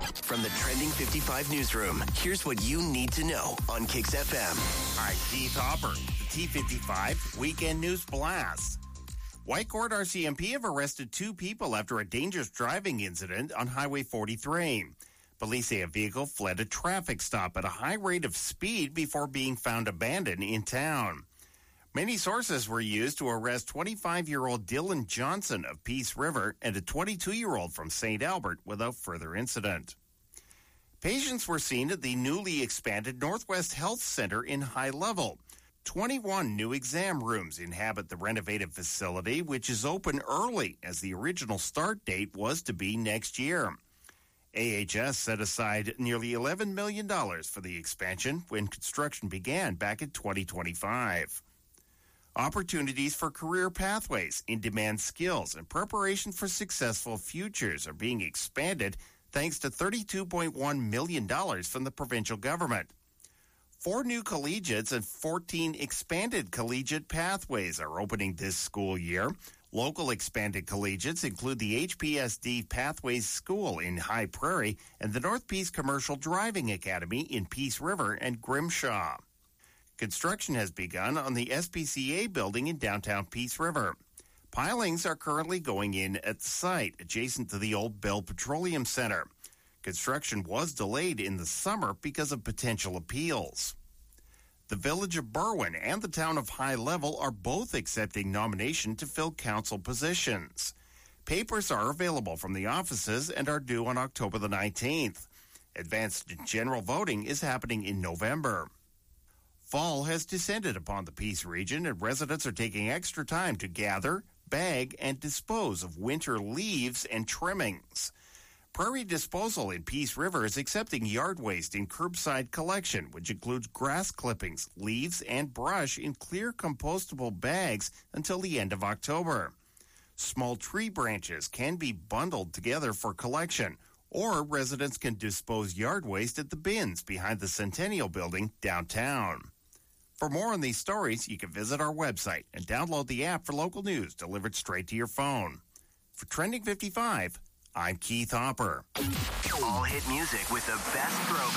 From the Trending 55 newsroom, here's what you need to know on Kicks FM. All right, Keith Hopper, the T55 Weekend News Blast. Whitecourt RCMP have arrested 2 people after a dangerous driving incident on Highway 43. Police say a vehicle fled a traffic stop at a high rate of speed before being found abandoned in town. Many sources were used to arrest 25-year-old Dylan Johnson of Peace River and a 22-year-old from St. Albert without further incident. Patients were seen at the newly expanded Northwest Health Center in High Level. 21 new exam rooms inhabit the renovated facility, which is open early as the original start date was to be next year. AHS set aside nearly $11 million for the expansion when construction began back in 2025. Opportunities for career pathways, in-demand skills, and preparation for successful futures are being expanded thanks to $32.1 million from the provincial government. 4 new collegiates and 14 expanded collegiate pathways are opening this school year. Local expanded collegiates include the HPSD Pathways School in High Prairie and the North Peace Commercial Driving Academy in Peace River and Grimshaw. Construction has begun on the SPCA building in downtown Peace River. Pilings are currently going in at the site, adjacent to the old Bell Petroleum Center. Construction was delayed in the summer because of potential appeals. The Village of Berwyn and the Town of High Level are both accepting nomination to fill council positions. Papers are available from the offices and are due on October the 19th. Advanced general voting is happening in November. Fall has descended upon the Peace region, and residents are taking extra time to gather, bag, and dispose of winter leaves and trimmings. Prairie Disposal in Peace River is accepting yard waste in curbside collection, which includes grass clippings, leaves, and brush in clear compostable bags until the end of October. Small tree branches can be bundled together for collection, or residents can dispose yard waste at the bins behind the Centennial Building downtown. For more on these stories, you can visit our website and download the app for local news delivered straight to your phone. For Trending 55, I'm Keith Hopper. All hit music with the best throwback.